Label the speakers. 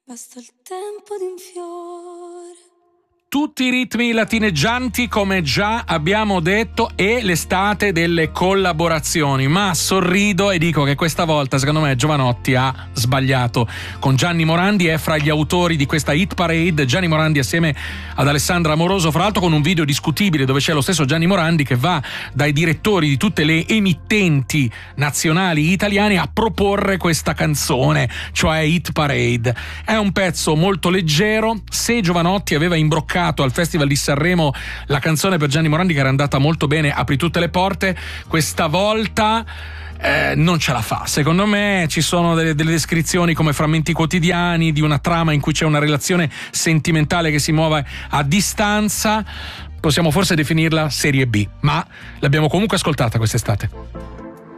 Speaker 1: Basta il tempo di un fiore.
Speaker 2: Tutti i ritmi latineggianti, come già abbiamo detto, e l'estate delle collaborazioni. Ma sorrido e dico che questa volta, secondo me, Jovanotti ha sbagliato. Con Gianni Morandi è fra gli autori di questa hit parade. Gianni Morandi assieme ad Alessandra Amoroso, fra l'altro con un video discutibile dove c'è lo stesso Gianni Morandi che va dai direttori di tutte le emittenti nazionali italiane a proporre questa canzone, cioè Hit Parade. È un pezzo molto leggero. Se Jovanotti aveva imbroccato al Festival di Sanremo la canzone per Gianni Morandi, che era andata molto bene, Apri tutte le porte, questa volta non ce la fa. Secondo me ci sono delle descrizioni come frammenti quotidiani di una trama in cui c'è una relazione sentimentale che si muove a distanza. Possiamo forse definirla serie B, ma l'abbiamo comunque ascoltata quest'estate.